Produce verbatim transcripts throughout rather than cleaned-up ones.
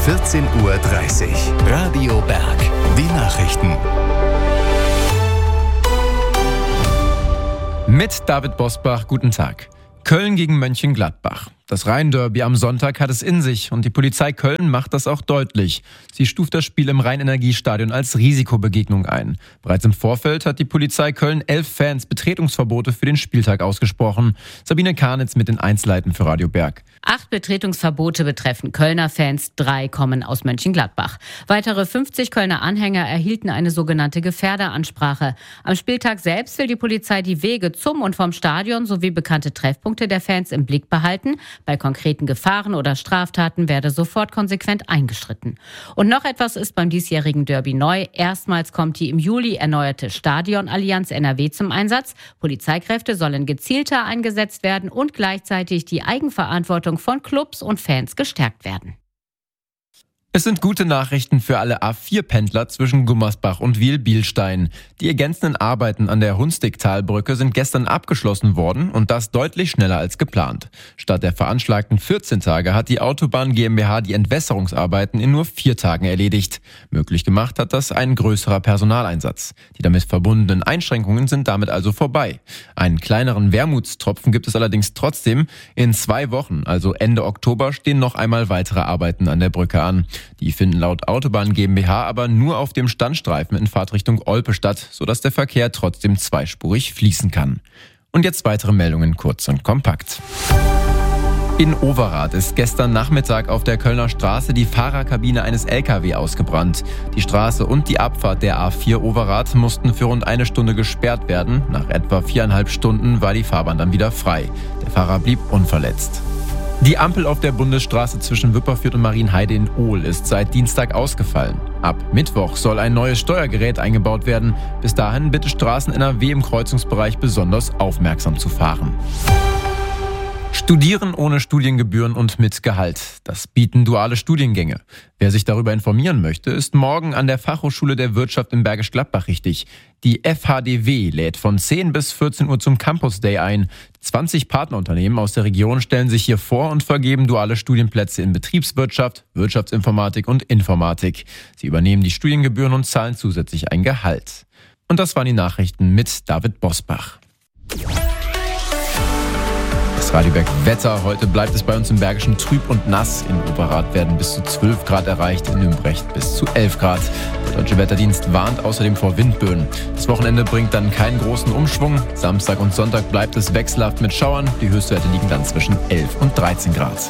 vierzehn Uhr dreißig. Radio Berg. Die Nachrichten. Mit David Bosbach, guten Tag. Köln gegen Mönchengladbach. Das Rhein-Derby am Sonntag hat es in sich und die Polizei Köln macht das auch deutlich. Sie stuft das Spiel im Rhein-Energiestadion als Risikobegegnung ein. Bereits im Vorfeld hat die Polizei Köln elf Fans Betretungsverbote für den Spieltag ausgesprochen. Sabine Karnitz mit den Einzelheiten für Radio Berg. Acht Betretungsverbote betreffen Kölner Fans, drei kommen aus Mönchengladbach. Weitere fünfzig Kölner Anhänger erhielten eine sogenannte Gefährderansprache. Am Spieltag selbst will die Polizei die Wege zum und vom Stadion sowie bekannte Treffpunkte der Fans im Blick behalten. Bei konkreten Gefahren oder Straftaten werde sofort konsequent eingeschritten. Und noch etwas ist beim diesjährigen Derby neu. Erstmals kommt die im Juli erneuerte Stadionallianz N R W zum Einsatz. Polizeikräfte sollen gezielter eingesetzt werden und gleichzeitig die Eigenverantwortung von Clubs und Fans gestärkt werden. Es sind gute Nachrichten für alle A vier Pendler zwischen Gummersbach und Wil-Bielstein. Die ergänzenden Arbeiten an der Hunstigtalbrücke sind gestern abgeschlossen worden und das deutlich schneller als geplant. Statt der veranschlagten vierzehn Tage hat die Autobahn GmbH die Entwässerungsarbeiten in nur vier Tagen erledigt. Möglich gemacht hat das ein größerer Personaleinsatz. Die damit verbundenen Einschränkungen sind damit also vorbei. Einen kleineren Wermutstropfen gibt es allerdings trotzdem. In zwei Wochen, also Ende Oktober, stehen noch einmal weitere Arbeiten an der Brücke an. Die finden laut Autobahn GmbH aber nur auf dem Standstreifen in Fahrtrichtung Olpe statt, sodass der Verkehr trotzdem zweispurig fließen kann. Und jetzt weitere Meldungen kurz und kompakt. In Overath ist gestern Nachmittag auf der Kölner Straße die Fahrerkabine eines L K W ausgebrannt. Die Straße und die Abfahrt der A vier Overath mussten für rund eine Stunde gesperrt werden. Nach etwa viereinhalb Stunden war die Fahrbahn dann wieder frei. Der Fahrer blieb unverletzt. Die Ampel auf der Bundesstraße zwischen Wipperfürth und Marienheide in Ohl ist seit Dienstag ausgefallen. Ab Mittwoch soll ein neues Steuergerät eingebaut werden. Bis dahin bitte Straßen N R W im Kreuzungsbereich besonders aufmerksam zu fahren. Studieren ohne Studiengebühren und mit Gehalt. Das bieten duale Studiengänge. Wer sich darüber informieren möchte, ist morgen an der Fachhochschule der Wirtschaft in Bergisch Gladbach richtig. Die F H D W lädt von zehn bis vierzehn Uhr zum Campus Day ein. zwanzig Partnerunternehmen aus der Region stellen sich hier vor und vergeben duale Studienplätze in Betriebswirtschaft, Wirtschaftsinformatik und Informatik. Sie übernehmen die Studiengebühren und zahlen zusätzlich ein Gehalt. Und das waren die Nachrichten mit David Bosbach. Das Radio Berg Wetter. Heute bleibt es bei uns im Bergischen trüb und nass. In Overath werden bis zu zwölf Grad erreicht, in Nümbrecht bis zu elf Grad. Der Deutsche Wetterdienst warnt außerdem vor Windböen. Das Wochenende bringt dann keinen großen Umschwung. Samstag und Sonntag bleibt es wechselhaft mit Schauern. Die Höchstwerte liegen dann zwischen elf und dreizehn Grad.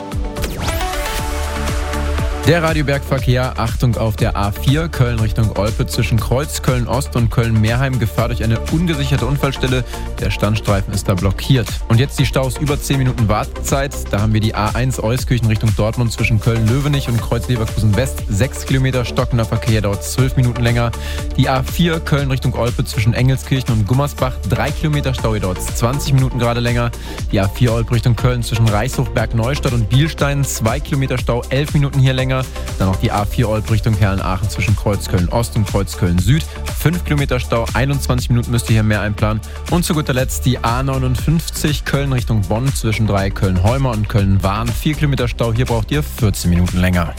Der Radiobergverkehr, Achtung auf der A vier, Köln Richtung Olpe zwischen Kreuz, Köln-Ost und Köln-Meerheim, Gefahr durch eine ungesicherte Unfallstelle. Der Standstreifen ist da blockiert. Und jetzt die Staus, über zehn Minuten Wartezeit. Da haben wir die A eins Euskirchen Richtung Dortmund zwischen Köln-Löwenich und Kreuz-Leverkusen-West. sechs Kilometer stockender Verkehr, dauert zwölf Minuten länger. Die A vier, Köln Richtung Olpe zwischen Engelskirchen und Gummersbach. drei Kilometer Stau, hier dauert zwanzig Minuten gerade länger. Die A vier Olpe Richtung Köln zwischen Reichshochberg, Neustadt und Bielstein. zwei Kilometer Stau, elf Minuten hier länger. Dann noch die A vier Olpe Richtung Herrenaachen zwischen Kreuzköln-Ost und Kreuzköln-Süd. fünf Kilometer Stau, einundzwanzig Minuten müsst ihr hier mehr einplanen. Und zu guter Letzt die A neunundfünfzig Köln Richtung Bonn zwischen drei Köln-Heumer und Köln-Wahn. vier Kilometer Stau, hier braucht ihr vierzehn Minuten länger.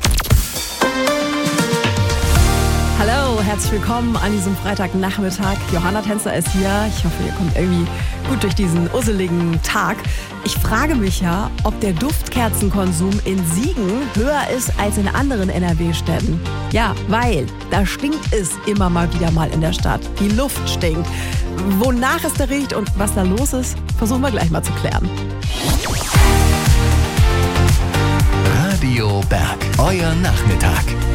Hallo, herzlich willkommen an diesem Freitagnachmittag. Johanna Tänzer ist hier. Ich hoffe, ihr kommt irgendwie gut durch diesen usseligen Tag. Ich frage mich ja, ob der Duftkerzenkonsum in Siegen höher ist als in anderen N R W-Städten. Ja, weil da stinkt es immer mal wieder mal in der Stadt. Die Luft stinkt. Wonach es da riecht und was da los ist, versuchen wir gleich mal zu klären. Radio Berg, euer Nachmittag.